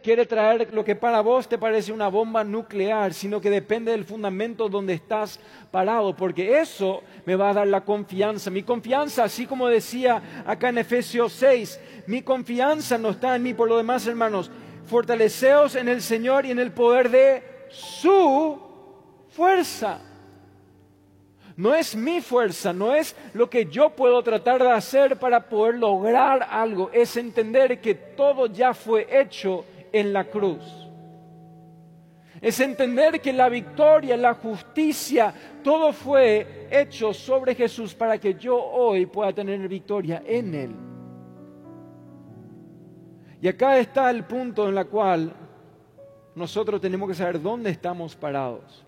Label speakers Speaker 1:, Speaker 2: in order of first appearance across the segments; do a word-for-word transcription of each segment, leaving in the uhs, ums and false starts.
Speaker 1: quiere traer lo que para vos te parece una bomba nuclear, sino que depende del fundamento donde estás parado, porque eso me va a dar la confianza. Mi confianza, así como decía acá en Efesios seis, mi confianza no está en mí. Por lo demás, hermanos, fortaleceos en el Señor y en el poder de su fuerza. No es mi fuerza, no es lo que yo puedo tratar de hacer para poder lograr algo. Es entender que todo ya fue hecho en la cruz. Es entender que la victoria, la justicia, todo fue hecho sobre Jesús para que yo hoy pueda tener victoria en Él. Y acá está el punto en el cual nosotros tenemos que saber dónde estamos parados.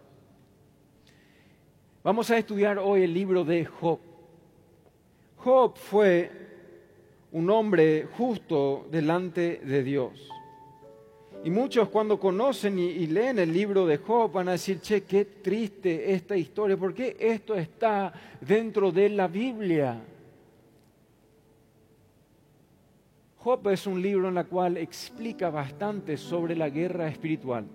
Speaker 1: Vamos a estudiar hoy el libro de Job. Job fue un hombre justo delante de Dios. Y muchos cuando conocen y, y leen el libro de Job van a decir, che, qué triste esta historia, ¿por qué esto está dentro de la Biblia? Job es un libro en el cual explica bastante sobre la guerra espiritual.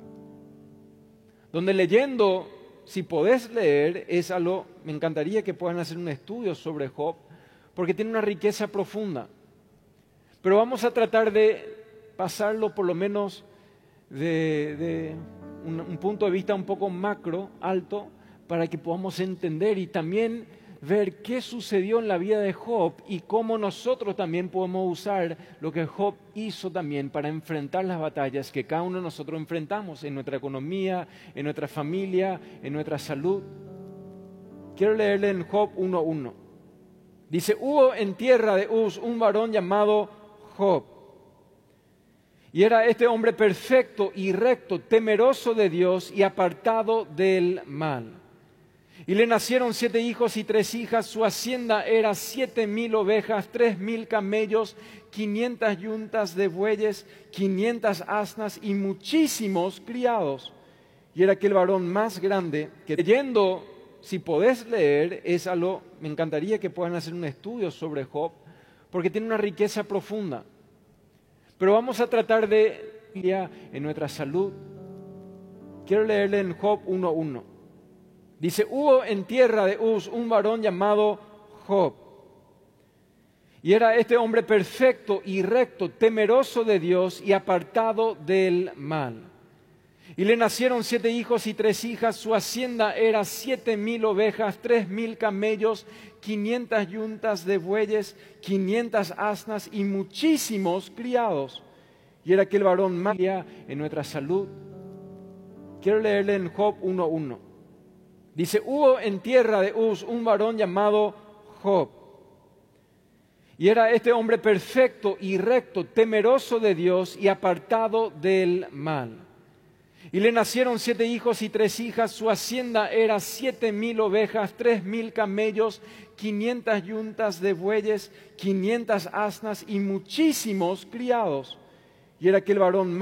Speaker 1: Donde leyendo, si podés leer, es algo, me encantaría que puedan hacer un estudio sobre Job, porque tiene una riqueza profunda. Pero vamos a tratar de pasarlo por lo menos de, de un, un punto de vista un poco macro, alto, para que podamos entender y también ver qué sucedió en la vida de Job y cómo nosotros también podemos usar lo que Job hizo también para enfrentar las batallas que cada uno de nosotros enfrentamos en nuestra economía, en nuestra familia, en nuestra salud. Quiero leerle en Job uno uno. Dice, hubo en tierra de Uz un varón llamado Job. Y era este hombre perfecto y recto, temeroso de Dios y apartado del mal. Y le nacieron siete hijos y tres hijas. Su hacienda era siete mil ovejas, tres mil camellos, quinientas yuntas de bueyes, quinientas asnas y muchísimos criados. Y era aquel varón más grande que, leyendo, si podés leer, es algo, me encantaría que puedan hacer un estudio sobre Job, porque tiene una riqueza profunda. Pero vamos a tratar de, en nuestra salud, quiero leerle en Job uno uno. Dice, hubo en tierra de Uz un varón llamado Job. Y era este hombre perfecto y recto, temeroso de Dios y apartado del mal. Y le nacieron siete hijos y tres hijas. Su hacienda era siete mil ovejas, tres mil camellos, quinientas yuntas de bueyes, quinientas asnas y muchísimos criados. Y era aquel varón más en nuestra salud. Quiero leerle en Job uno uno. Dice, hubo en tierra de Uz un varón llamado Job. Y era este hombre perfecto y recto, temeroso de Dios y apartado del mal. Y le nacieron siete hijos y tres hijas. Su hacienda era siete mil ovejas, tres mil camellos, quinientas yuntas de bueyes, quinientas asnas y muchísimos criados. Y era aquel varón más